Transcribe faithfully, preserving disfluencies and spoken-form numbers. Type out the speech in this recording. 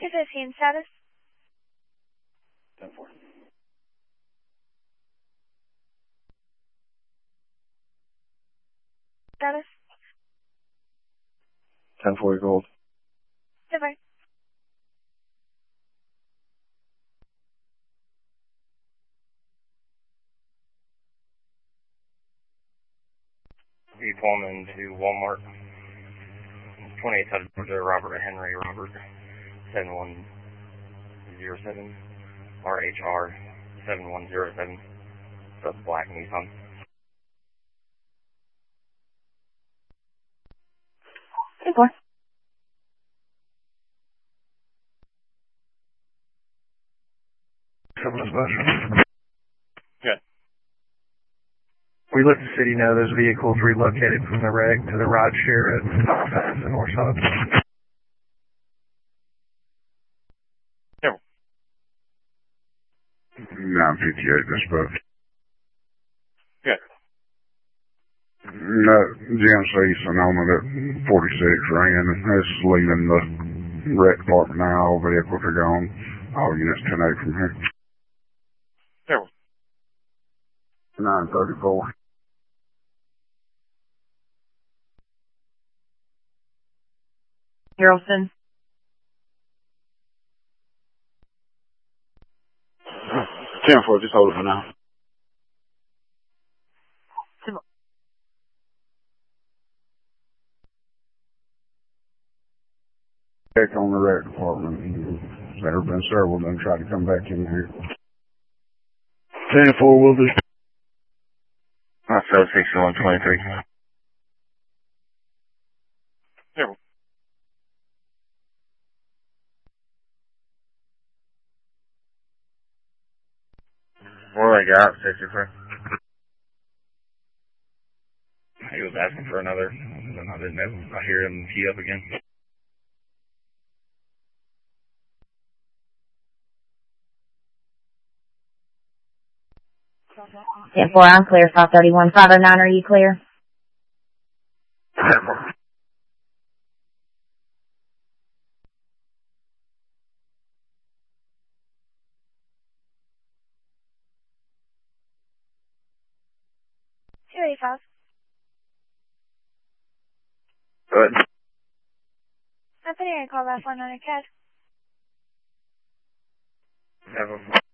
fifteen status. ten four. Status. ten four gold. Goodbye. Be Pullman to Walmart. twenty-eight hundred Robert Henry Robert seven one zero seven R H R seven one zero seven. That's black Nissan. ten four. Good. We let the city know those vehicles relocated from the wreck to the ride share at the north side. nine fifty-eight, that's about. Good. No, G M C Sonoma that forty-six ran. It's leaving the wreck department now. All vehicles are gone. All units ten eight from here. There. nine thirty-four. Harrelson. ten four, just hold it for now. Check on the wreck department. There have been several of them tried to come back in here. ten four will do. Uh, so sixty-one twenty-three. There. What do I got? sixty-three. He was asking for another. I didn't know. I hear him key up again. ten four, I'm clear. five thirty-one, five oh nine, are you clear? two eighty-five. Good. I'm putting in a call back one hundred C A D. Have a